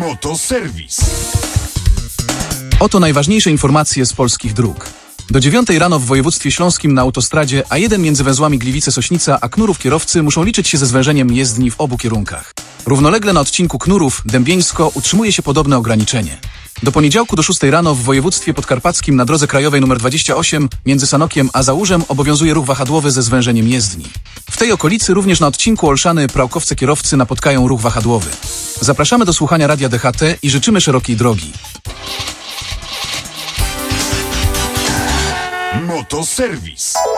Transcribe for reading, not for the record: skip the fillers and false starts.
Motoserwis. Oto najważniejsze informacje z polskich dróg. Do 9 rano w województwie śląskim na autostradzie A1 między węzłami Gliwice-Sośnica a Knurów kierowcy muszą liczyć się ze zwężeniem jezdni w obu kierunkach. Równolegle na odcinku Knurów-Dębieńsko utrzymuje się podobne ograniczenie. Do poniedziałku do 6 rano w województwie podkarpackim na drodze krajowej nr 28 między Sanokiem a Załużem obowiązuje ruch wahadłowy ze zwężeniem jezdni. W tej okolicy również na odcinku Olszany-Prałkowce kierowcy napotkają ruch wahadłowy. Zapraszamy do słuchania Radia DHT i życzymy szerokiej drogi. Motoserwis.